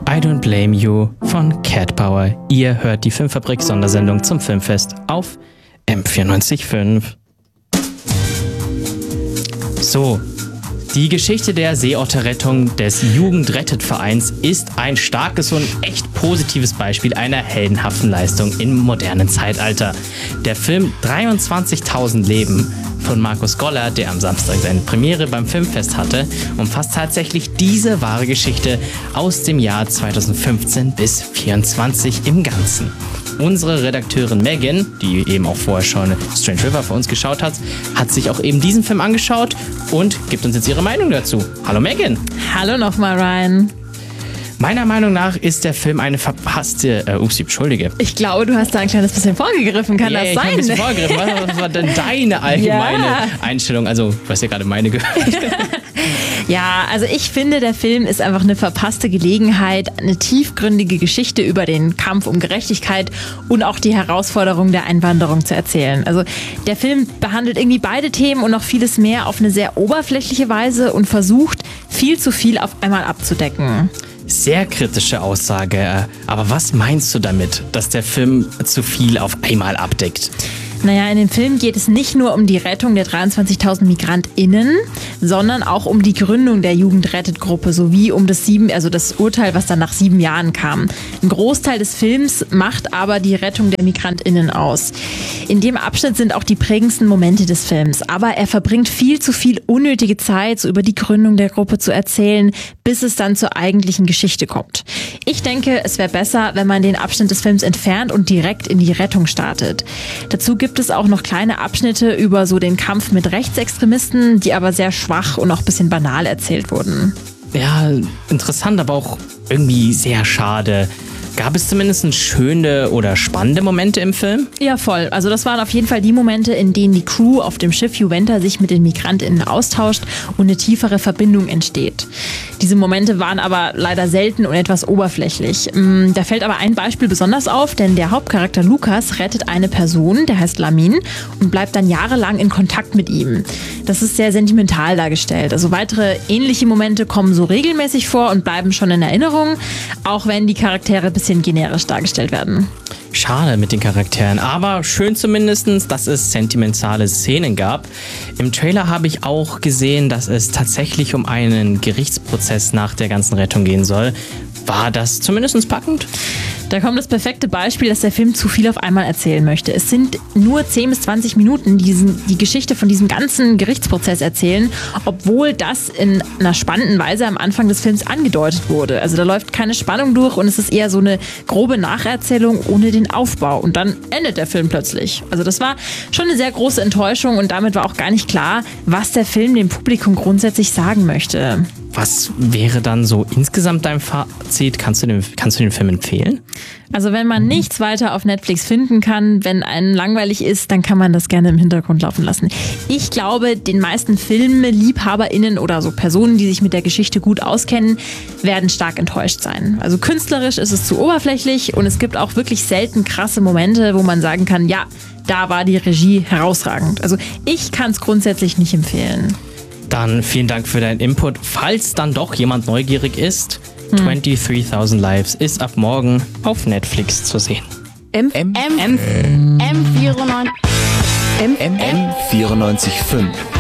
I Don't Blame You von Cat Power. Ihr hört die Filmfabrik-Sondersendung zum Filmfest auf M94.5. So, die Geschichte der Seeotterrettung des Jugendrettet-Vereins ist ein starkes und echt positives Beispiel einer heldenhaften Leistung im modernen Zeitalter. Der Film 23.000 Leben von Markus Goller, der am Samstag seine Premiere beim Filmfest hatte, umfasst tatsächlich diese wahre Geschichte aus dem Jahr 2015 bis 2024 im Ganzen. Unsere Redakteurin Megan, die eben auch vorher schon Strange River für uns geschaut hat, hat sich auch eben diesen Film angeschaut und gibt uns jetzt ihre Meinung dazu. Hallo Megan. Hallo nochmal, Ryan. Meiner Meinung nach ist der Film eine verpasste... entschuldige. Ich glaube, du hast da ein kleines bisschen vorgegriffen. Kann das sein? Ich habe ein bisschen vorgegriffen. Was war denn deine allgemeine Einstellung? Also, du hast ja gerade meine gehört. Ja, also ich finde, der Film ist einfach eine verpasste Gelegenheit, eine tiefgründige Geschichte über den Kampf um Gerechtigkeit und auch die Herausforderung der Einwanderung zu erzählen. Also der Film behandelt irgendwie beide Themen und noch vieles mehr auf eine sehr oberflächliche Weise und versucht, viel zu viel auf einmal abzudecken. Sehr kritische Aussage. Aber was meinst du damit, dass der Film zu viel auf einmal abdeckt? Naja, in dem Film geht es nicht nur um die Rettung der 23.000 MigrantInnen, sondern auch um die Gründung der Jugendrettet-Gruppe sowie um das Urteil, was dann nach 7 Jahren kam. Ein Großteil des Films macht aber die Rettung der MigrantInnen aus. In dem Abschnitt sind auch die prägendsten Momente des Films, aber er verbringt viel zu viel unnötige Zeit, so über die Gründung der Gruppe zu erzählen, bis es dann zur eigentlichen Geschichte kommt. Ich denke, es wäre besser, wenn man den Abschnitt des Films entfernt und direkt in die Rettung startet. Dazu gibt es auch noch kleine Abschnitte über so den Kampf mit Rechtsextremisten, die aber sehr schwach und auch ein bisschen banal erzählt wurden. Ja, interessant, aber auch irgendwie sehr schade. Gab es zumindest schöne oder spannende Momente im Film? Ja, voll. Also das waren auf jeden Fall die Momente, in denen die Crew auf dem Schiff Juventa sich mit den MigrantInnen austauscht und eine tiefere Verbindung entsteht. Diese Momente waren aber leider selten und etwas oberflächlich. Da fällt aber ein Beispiel besonders auf, denn der Hauptcharakter Lukas rettet eine Person, der heißt Lamin, und bleibt dann jahrelang in Kontakt mit ihm. Das ist sehr sentimental dargestellt. Also weitere ähnliche Momente kommen so regelmäßig vor und bleiben schon in Erinnerung, auch wenn die Charaktere ein bisschen generisch dargestellt werden. Schade mit den Charakteren, aber schön zumindest, dass es sentimentale Szenen gab. Im Trailer habe ich auch gesehen, dass es tatsächlich um einen Gerichtsprozess nach der ganzen Rettung gehen soll. War das zumindest packend? Da kommt das perfekte Beispiel, dass der Film zu viel auf einmal erzählen möchte. Es sind nur 10 bis 20 Minuten, die die Geschichte von diesem ganzen Gerichtsprozess erzählen, obwohl das in einer spannenden Weise am Anfang des Films angedeutet wurde. Also da läuft keine Spannung durch und es ist eher so eine grobe Nacherzählung ohne den Aufbau. Und dann endet der Film plötzlich. Also das war schon eine sehr große Enttäuschung und damit war auch gar nicht klar, was der Film dem Publikum grundsätzlich sagen möchte. Was wäre dann so insgesamt dein Fazit? Kannst du den Film empfehlen? Also wenn man nichts weiter auf Netflix finden kann, wenn einem langweilig ist, dann kann man das gerne im Hintergrund laufen lassen. Ich glaube, den meisten FilmliebhaberInnen oder so Personen, die sich mit der Geschichte gut auskennen, werden stark enttäuscht sein. Also künstlerisch ist es zu oberflächlich und es gibt auch wirklich selten krasse Momente, wo man sagen kann, ja, da war die Regie herausragend. Also ich kann es grundsätzlich nicht empfehlen. Dann vielen Dank für deinen Input. Falls dann doch jemand neugierig ist, 23.000 Lives ist ab morgen auf Netflix zu sehen. M94.5